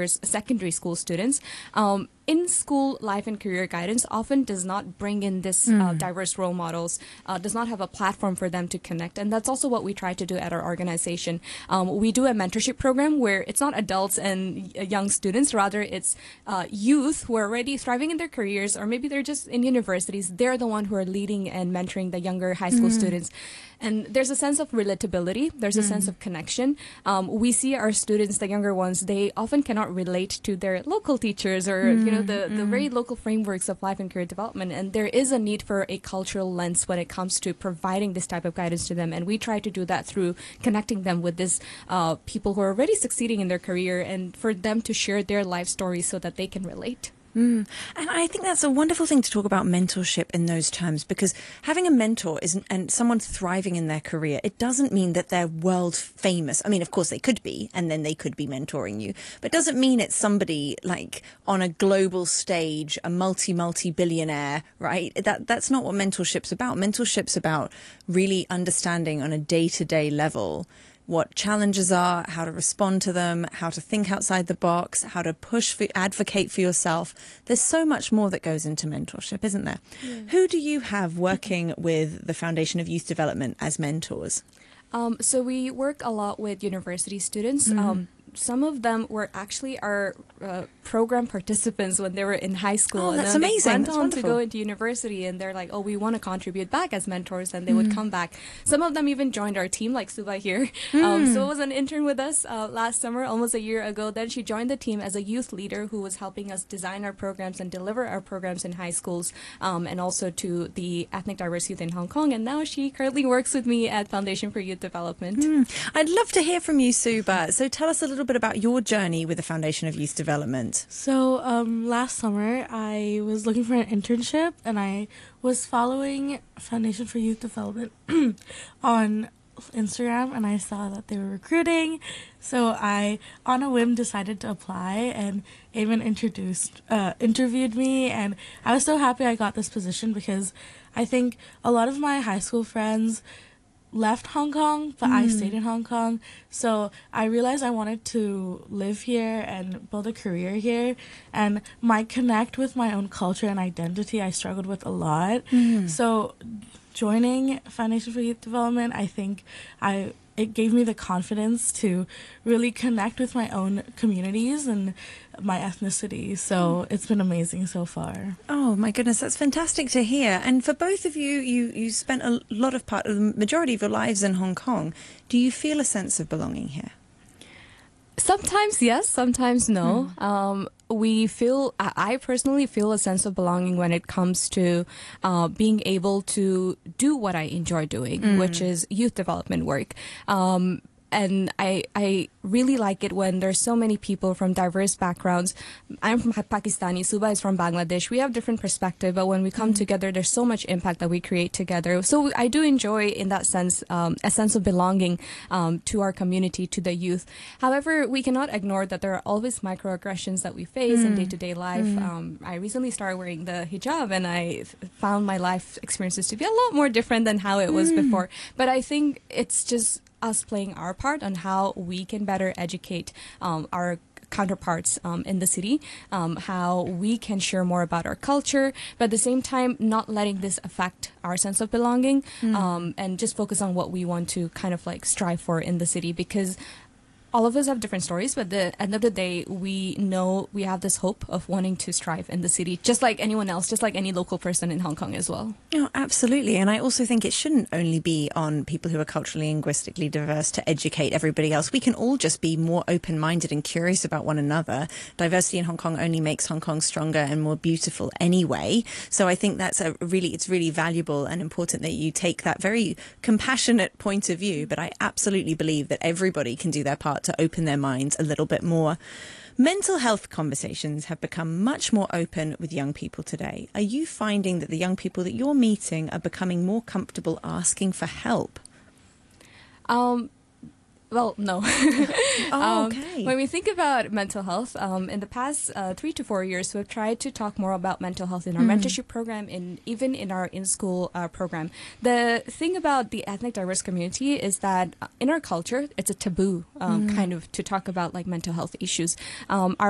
diverse secondary school students, in-school life and career guidance often does not bring in this diverse role models, does not have a platform for them to connect. And that's also what we try to do at our organization. We do a mentorship program where it's not adults and young students, rather it's youth who are already thriving in their careers, or maybe they're just in universities. They're the one who are leading and mentoring the younger high school students. And there's a sense of relatability. There's a sense of connection. We see our students, the younger ones, they often cannot relate to their local teachers or, the very local frameworks of life and career development. And there is a need for a cultural lens when it comes to providing this type of guidance to them. And we try to do that through connecting them with this people who are already succeeding in their career, and for them to share their life stories so that they can relate. And I think that's a wonderful thing to talk about mentorship in those terms, because having a mentor and someone thriving in their career, it doesn't mean that they're world famous. I mean, of course they could be, and then they could be mentoring you, but it doesn't mean it's somebody like on a global stage, a multi-billionaire, right? That's not what mentorship's about. Mentorship's about really understanding on a day-to-day level what challenges are, how to respond to them, how to think outside the box, how to advocate for yourself. There's so much more that goes into mentorship, isn't there? Yeah. Who do you have working with the Foundation of Youth Development as mentors? So we work a lot with university students. Some of them were actually our program participants when they were in high school. Oh, that's and then amazing. They went that's on wonderful. to go into university, and they're like, oh, we want to contribute back as mentors, and they would come back. Some of them even joined our team, like Suba here. So was an intern with us last summer, almost a year ago. Then she joined the team as a youth leader who was helping us design our programs and deliver our programs in high schools, and also to the ethnic diverse youth in Hong Kong. And now she currently works with me at Foundation for Youth Development. I'd love to hear from you, Suba. So tell us a little bit about your journey with the Foundation of Youth Development. So last summer I was looking for an internship, and I was following Foundation for Youth Development on Instagram, and I saw that they were recruiting. So I, on a whim, decided to apply, and Eamon interviewed me, and I was so happy I got this position, because I think a lot of my high school friends left Hong Kong, but I stayed in Hong Kong. So I realized I wanted to live here and build a career here. And my connect with my own culture and identity, I struggled with a lot. So joining Foundation for Youth Development, I think it gave me the confidence to really connect with my own communities and my ethnicity. So it's been amazing so far. Oh my goodness, that's fantastic to hear. And for both of you, you spent a lot of the majority of your lives in Hong Kong. Do you feel a sense of belonging here? Sometimes yes, sometimes no. I personally feel a sense of belonging when it comes to being able to do what I enjoy doing, which is youth development work. And I really like it when there's so many people from diverse backgrounds. I'm from Pakistani, Suba is from Bangladesh. We have different perspective, but when we come together, there's so much impact that we create together. So I do enjoy, in that sense, a sense of belonging to our community, to the youth. However, we cannot ignore that there are always microaggressions that we face in day-to-day life. I recently started wearing the hijab, and I found my life experiences to be a lot more different than how it was before. But I think it's just us playing our part on how we can better educate our counterparts in the city, how we can share more about our culture, but at the same time not letting this affect our sense of belonging, and just focus on what we want to kind of like strive for in the city, because all of us have different stories, but at the end of the day, we know we have this hope of wanting to strive in the city, just like anyone else, just like any local person in Hong Kong as well. Oh, absolutely. And I also think it shouldn't only be on people who are culturally and linguistically diverse to educate everybody else. We can all just be more open-minded and curious about one another. Diversity in Hong Kong only makes Hong Kong stronger and more beautiful anyway. So I think that's it's really valuable and important that you take that very compassionate point of view. But I absolutely believe that everybody can do their part to open their minds a little bit more. Mental health conversations have become much more open with young people today. Are you finding that the young people that you're meeting are becoming more comfortable asking for help? Well, no. Okay. When we think about mental health, in the past 3 to 4 years, we've tried to talk more about mental health in our mentorship program, and even in our in-school program. The thing about the ethnic diverse community is that in our culture, it's a taboo kind of to talk about like mental health issues. Our